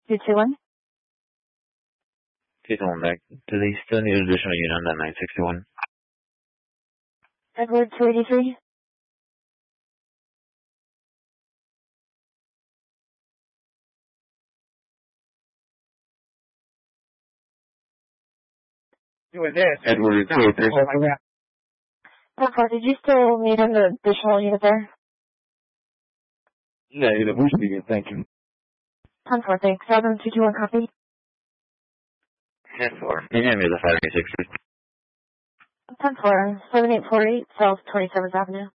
221? 221 back. Do they still need additional unit on that 961? Edward 283? Doing this. Edward 283. Oh, my God. 10-4, did you still need an additional unit there? Negative, we should be good, thank you. 10-4, thanks. Southern 221 copy. 10-4. Can you hand me the 586? 10-4, 7848 South 27th Avenue.